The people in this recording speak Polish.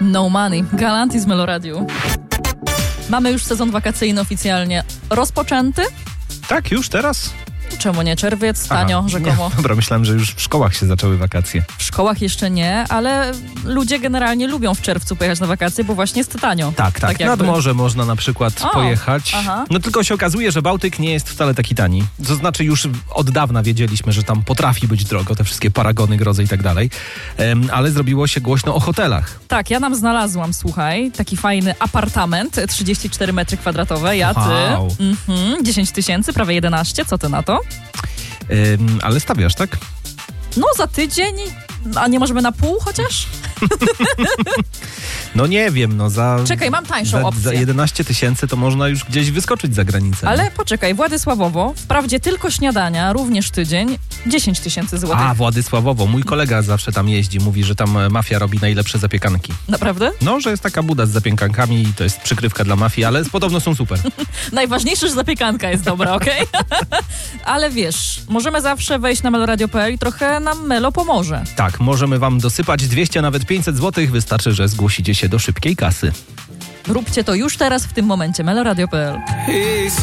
No Money, Galantis z Meloradiu. Mamy już sezon wakacyjny oficjalnie rozpoczęty. Tak, już teraz? Czemu nie? Czerwiec, tanio, rzekomo. Nie, dobra, myślałem, że już w szkołach się zaczęły wakacje. W szkołach jeszcze nie, ale ludzie generalnie lubią w czerwcu pojechać na wakacje, bo właśnie jest tanio. Tak. Nad morze można na przykład pojechać. Aha. No tylko się okazuje, że Bałtyk nie jest wcale taki tani. To znaczy już od dawna wiedzieliśmy, że tam potrafi być drogo, te wszystkie paragony, grozy i tak dalej. Ale zrobiło się głośno o hotelach. Tak, ja nam znalazłam, słuchaj, taki fajny apartament, 34 metry kwadratowe, ja, ty. Wow. 10 000, prawie 11, co ty na to? Ale stawiasz, tak? No za tydzień, a nie możemy na pół chociaż? No nie wiem, no Czekaj, mam tańszą opcję. Za 11 000 to można już gdzieś wyskoczyć za granicę. Ale poczekaj, Władysławowo, wprawdzie tylko śniadania, również tydzień, 10 000 złotych. A, Władysławowo. Mój kolega zawsze tam jeździ. Mówi, że tam mafia robi najlepsze zapiekanki. Naprawdę? No, że jest taka buda z zapiekankami i to jest przykrywka dla mafii, ale podobno są super. Najważniejsze, że zapiekanka jest dobra, okej? Ale wiesz, możemy zawsze wejść na meloradio.pl i trochę nam Melo pomoże. Tak, możemy wam dosypać 200, nawet 500 zł. Wystarczy, że zgłosicie się do szybkiej kasy. Róbcie to już teraz, w tym momencie, meloradio.pl.